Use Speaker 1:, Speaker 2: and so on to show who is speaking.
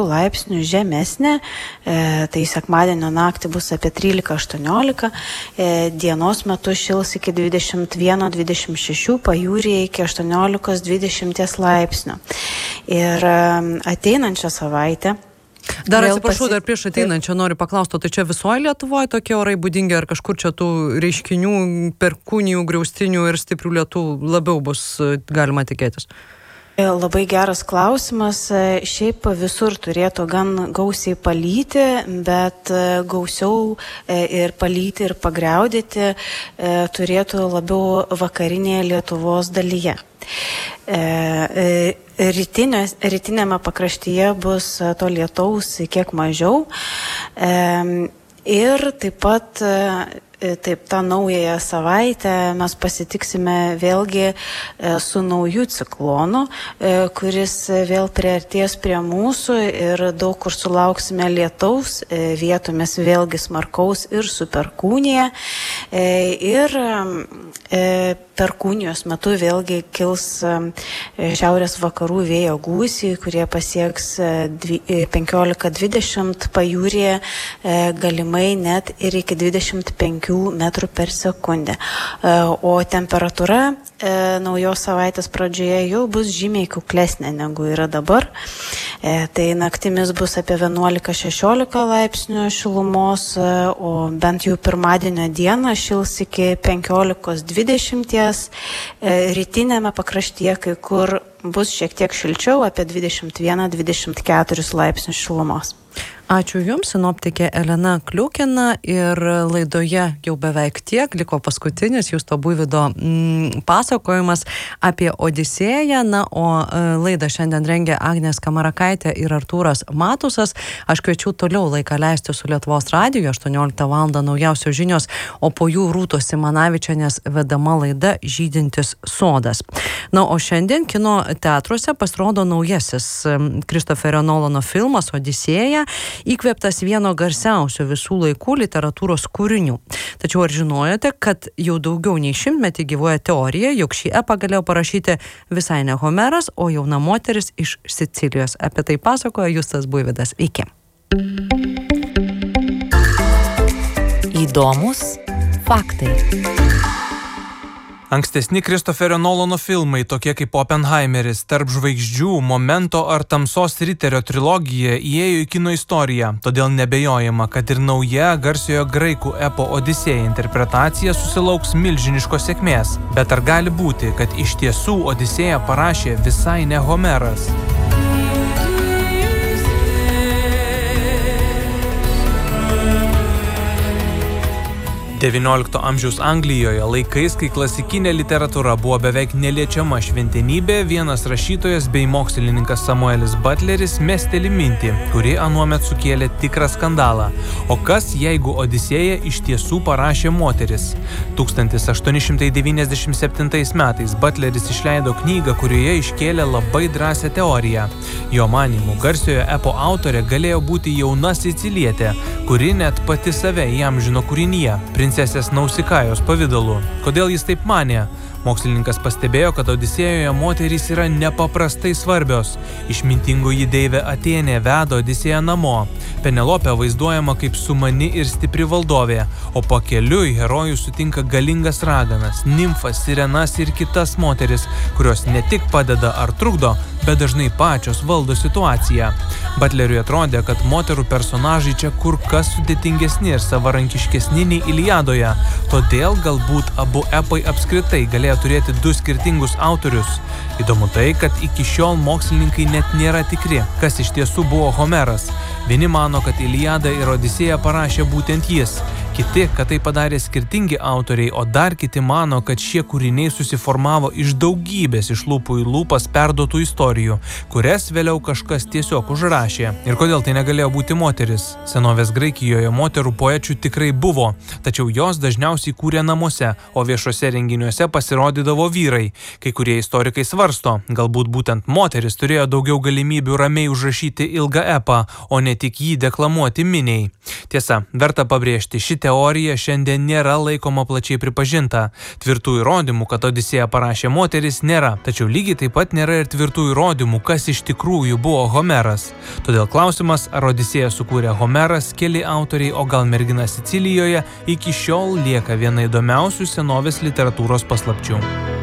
Speaker 1: laipsnių žemesnė, tai sekmadienio naktį bus apie 13-18, dienos metu šils iki 21-26, pajūryje iki 18-20 laipsnių. Ir ateinančią savaitę
Speaker 2: Dar atsiprašau, dar prieš ateinančią noriu paklausti, tai čia visoje Lietuvoje tokie orai būdingi, ar kažkur čia tų reiškinių, perkūnijų, griaustinių ir stiprių lietų labiau bus galima tikėtis?
Speaker 1: Labai geras klausimas. Šiaip visur turėtų gan gausiai palyti, bet gausiau ir palyti ir pagriaudėti turėtų labiau vakarinėje Lietuvos dalyje. Rytinėme pakraštyje bus to lietaus kiek mažiau ir taip pat tą naująją savaitę mes pasitiksime vėlgi su nauju ciklonu, kuris vėl priartės prie mūsų ir daug kur sulauksime lietaus, vietomis vėlgi smarkaus ir su perkūnija. Ir perkūnijos metu vėlgi kils šiaurės vakarų vėjo gūsiai, kurie pasieks 15-20, pajūryje galimai net ir iki 25 metrų per sekundę. O temperatūra naujos savaitės pradžioje jau bus žymiai kuklesnė negu yra dabar. Tai naktimis bus apie 11-16 laipsnių šilumos, o bent jau pirmadienio dieną šils iki 15-20. Rytinėme pakraštyje kai kur bus šiek tiek šilčiau, apie 21-24 laipsnius šilumos.
Speaker 2: Ačiū Jums, sinoptikė Elena Kliukina, ir laidoje jau beveik tiek, liko paskutinis Justo Buivydo pasakojimas apie Odisėją, o laidą šiandien rengė Agnės Kamarakaitė ir Artūras Matusas. Aš kviečiu toliau laiką leisti su Lietuvos radiju, 18 val. Naujausios žinios, o po jų Rūtos Simanavičienės vedama laida Žydintis sodas. O šiandien kino teatruose pasirodo naujasis Kristoferio Nolano filmas Odisėja, įkvėptas vieno garsiausių visų laikų literatūros kūrinių. Tačiau ar žinojote, kad jau daugiau nei 100 gyvuoja teorija, jog šį epą galėjo parašyti visai ne Homeras, o jauna moteris iš Sicilijos? Apie tai pasakoja Justas Buivydas. Iki.
Speaker 3: Įdomus faktai.
Speaker 4: Ankstesni Kristoferio Nolano filmai, tokie kaip Oppenheimeris, Tarp žvaigždžių, Momento ar Tamsos riterio trilogija įėjo į kino istoriją, todėl nebejojama, kad ir nauja garsiojo graikų epo Odisėja interpretacija susilauks milžiniškos sėkmės. Bet ar gali būti, kad iš tiesų Odisėją parašė visai ne Homeras? XIX amžiaus Anglijoje, laikais, kai klasikinė literatūra buvo beveik neliečiama šventenybė, vienas rašytojas bei mokslininkas Samuelis Butleris mesteli mintį, kuri anuomet sukėlė tikrą skandalą. O kas, jeigu Odisėją iš tiesų parašė moteris? 1897 metais Butleris išleido knygą, kurioje iškėlė labai drąsią teoriją. Jo manymu, garsiojo epo autorė galėjo būti jauna sicilietė, kuri net pati save įamžino kūrinyje, princesės Nausikajos pavidalu. Kodėl jis taip manė? Mokslininkas pastebėjo, kad Odisėjoje moterys yra nepaprastai svarbios. Išmintingoji deivė Atėnė veda Odisėją namo. Penelopė vaizduojama kaip sumani ir stipri valdovė, o pakeliui herojų sutinka galingas raganas, nimfas, sirenas ir kitas moteris, kurios ne tik padeda ar trukdo, bet dažnai pačios valdo situaciją. Butleriui atrodė, kad moterų personažai čia kur kas sudėtingesni ir savarankiškesni nei Iliadoje, todėl galbūt abu epai apskritai galėjo turėti du skirtingus autorius. Įdomu tai, kad iki šiol mokslininkai net nėra tikri, kas iš tiesų buvo Homeras. Vieni mano, kad Iliadą ir Odisėją parašė būtent jis, kiti, kad tai padarė skirtingi autoriai, o dar kiti mano, kad šie kūriniai susiformavo iš daugybės iš lūpų į lūpas perduotų istorijų, kurias vėliau kažkas tiesiog užrašė. Ir kodėl tai negalėjo būti moteris? Senovės Graikijoje moterų poečių tikrai buvo, tačiau jos dažniausiai kūrė namuose, o viešuose renginiuose pasirodydavo vyrai. Kai kurie istorikai svarsto, galbūt būtent moteris turėjo daugiau galimybių ramiai užrašyti ilgą epą, o ne tik jį deklamuoti miniai. Tiesa, verta pabrėžti, ši teorija šiandien nėra laikoma plačiai pripažinta. Tvirtų įrodymų, kad Odisėją parašė moteris, nėra. Tačiau lygiai taip pat nėra ir tvirtų įrodymų, kas iš tikrųjų buvo Homeras. Todėl klausimas, ar Odisėją sukūrė Homeras, keli autoriai, o gal mergina Sicilijoje, iki šiol lieka viena įdomiausių senovės literatūros paslapčių.